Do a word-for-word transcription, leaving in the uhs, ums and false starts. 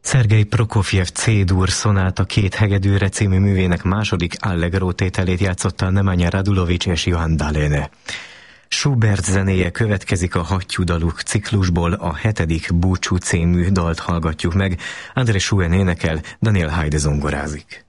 Szergej Prokofjev C-dur szonáta két hegedűre című művének második allegro tételét játszotta a Nemanja Radulovics és Johan Daléne. Schubert zenéje következik a hattyúdaluk ciklusból, a hetedik Búcsú című dalt hallgatjuk meg. André Schuen énekel, Daniel Haide zongorázik.